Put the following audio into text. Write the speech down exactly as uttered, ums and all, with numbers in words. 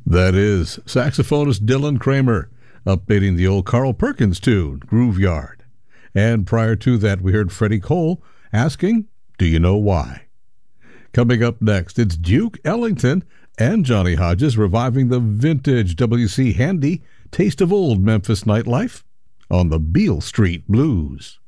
That is saxophonist Dylan Kramer updating the old Carl Perkins tune, Grooveyard. And prior to that, we heard Freddie Cole asking, "Do you know why?" Coming up next, it's Duke Ellington and Johnny Hodges reviving the vintage W C Handy Taste of Old Memphis Nightlife on the Beale Street Blues.